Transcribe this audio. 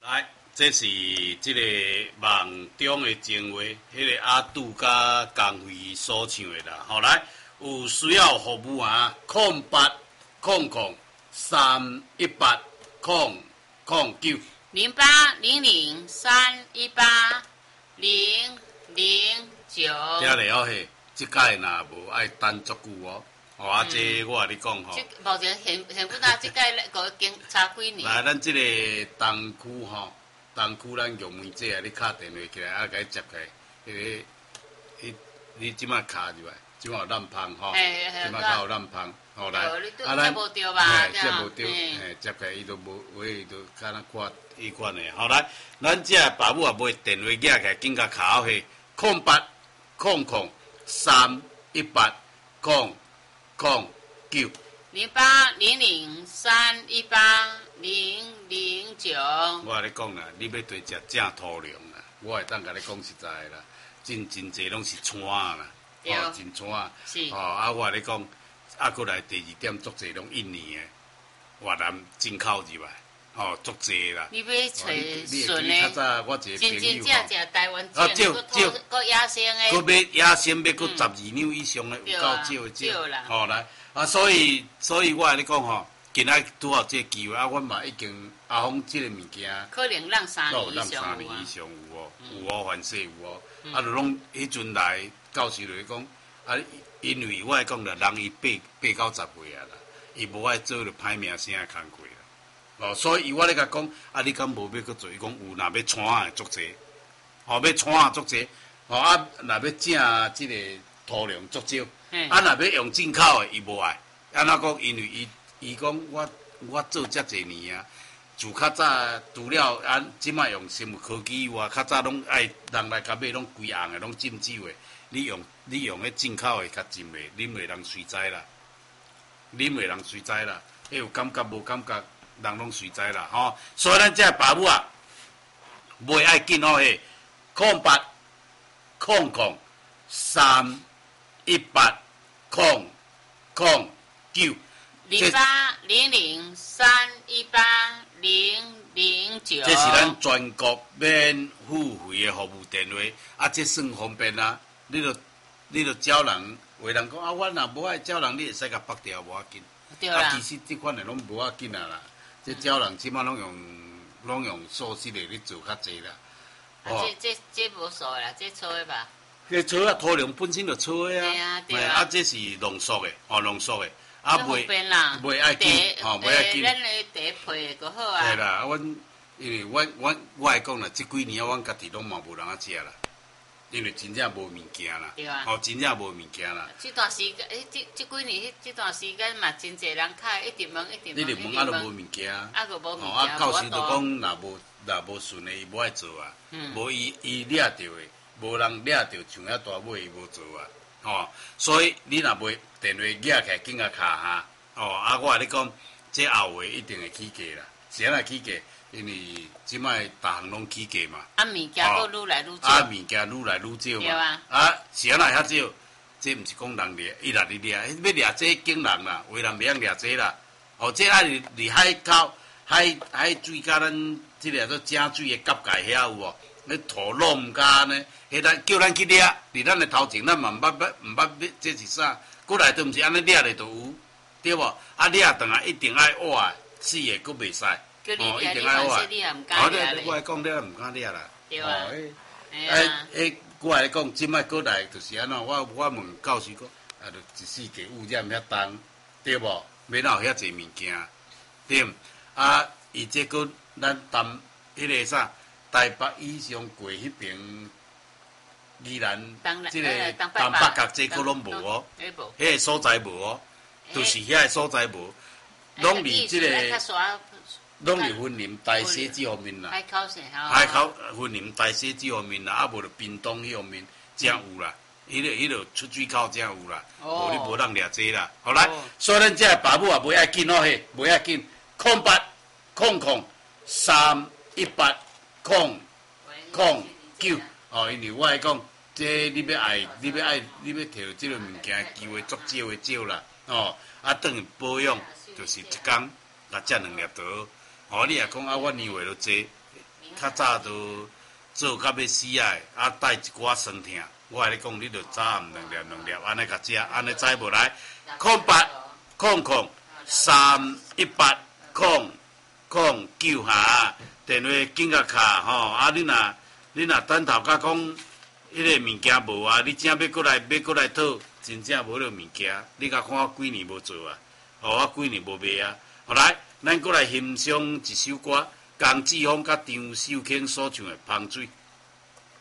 来，这是这个梦中的情话，迄个阿杜甲江辉所唱的啦。好来，有需要服务啊，0800318009。 0800318009。 听了嘿，即届若无爱等足久哦。哦，这我甲你讲吼。 目前现本即届个经差几年。 来，咱即个东区吼，东区咱玉梅姐啊，你敲电话起来，甲伊接起来，你即摆敲入来，即摆有烂芳吼，即摆较有烂芳，吼来， 接无着吧？ 接无着，接起来伊都无话，伊都敢若挂伊款的，好来，咱这爸母也买电话举起来，紧甲敲去0800318009。 0800318009。 我甲你讲啦，你要对食正土粮啦，我会当甲你讲实在啦，真济拢是川啦，真川。 是。 我甲你讲，过来第二点，足济拢印尼的越南进口入来，足济啦。 你要找顺的，较早我一个朋友真台湾种，搁野生的。 搁要野生，要搁12两以上的，有够少的少。来。所以我甲你讲吼，今仔拄好这个机会阮嘛已经阿峰这个物件， 可能让3年以上有哦，有哦，凡是有哦，就拢迄阵来教授来讲，因为我来讲啦，人伊8到10岁啊啦，伊无爱做着歹名声的工课啦，所以我咧甲讲，你敢无要搁做？伊讲有，若要穿的足济，要穿的足济，若要整即个土粮足少。若要用进口的，伊无爱。安怎讲？因为伊讲我做遮济年啊，就较早除了即摆用生物科技以外，较早拢爱人来甲买拢规红的，拢浸酒的。你用迄进口的较浸袂，啉袂人随知啦，迄有感觉无感觉，人拢随知啦，吼。所以咱遮爸母啊，袂爱紧哦嘿，0800318009。 0800318009。 这是咱全国免付费的服务电话，这算方便啊！你著招人，有人讲我若无爱招人，你会使甲绑掉无要紧。 对啦。 其实即款的拢无要紧啦。这招人即摆拢用数字来咧做较济啦。 这无数啦，这错的吧？ 这错啊，土壤本身就错的啊。对啊。 这是浓缩的，浓缩的。 袂爱紧，袂爱紧。 咱的茶配个好啊。 系啦，因为我来讲啦，这几年阮家己拢嘛无人食啦，因为真正无物件啦。 对啊。 真正无物件啦。 这段时间，这几年，这段时间嘛，真侪人开，一直问。 你著问都无物件。 个无物件。 到时就讲，若无顺的，伊无爱做啊。无伊掠着的，无人掠着，像遐大尾伊无做啊。所以你若买电话举起来，紧甲敲哈。我甲你讲，这后月一定会起价啦。是安怎起价？因为即摆逐项拢起价嘛。 物件佫愈来愈少。 物件愈来愈少嘛。 对啊。 是安怎遐少？这毋是讲人掠，伊若你掠，要掠这惊人啦，有人袂晓掠这啦。这爱伫海口海水甲咱即个做正水的甲界遐有无？咧土弄甲呢？迄咱叫咱去掠，伫咱的头前，咱嘛毋捌这是啥？过来都毋是安尼掠咧，就有对无？掠当然一定爱挖，死的佫袂使。 叫你掠，你反正你也毋敢掠咧。 我来讲，你也毋敢掠啦。 对啊。 我来讲，即摆过来就是安怎？我问教授讲，就一世纪污染遐重，对无？免哪有遐济物件，对？伊这个咱东迄个啥，台北以上过迄边，宜兰即个东北角这个拢无哦，迄个所在无哦，就是遐个所在无，拢离即个。拢是云林大溪这方面啦， 海口云林大溪这方面啦，无就屏东迄方面才有啦，迄个出水口才有啦，无你无人掠这啦。好来，所以咱这爸母也袂爱紧哦嘿，袂爱紧，0800318009。因为我来讲，这你要爱，你要摕这个物件机会足少的少啦，等于保养就是一工，才2粒刀。你也讲我年岁都济， 较早都做到要死啊，啊带一寡酸痛。我甲你讲，你着早暗2粒，安尼甲食，安尼知无来？0800318009哈，电话紧甲卡吼。啊，你若等头甲讲，迄个物件无啊，你正要过来讨，真正无了物件，你甲看我几年无做啊？我几年无卖啊？后来，咱过来欣赏一首歌，江志峰甲张秀卿所唱的《芳水》。